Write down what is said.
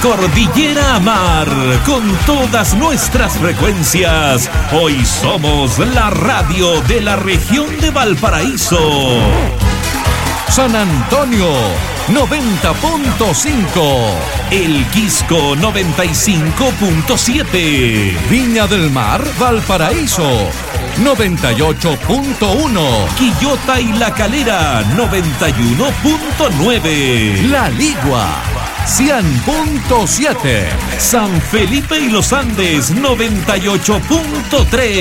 Cordillera a Mar, con todas nuestras frecuencias. Hoy somos la radio de la región de Valparaíso. San Antonio 90.5, El Quisco 95.7, Viña del Mar, Valparaíso 98.1, Quillota y La Calera 91.9, La Ligua 100.7, San Felipe y los Andes 98.3.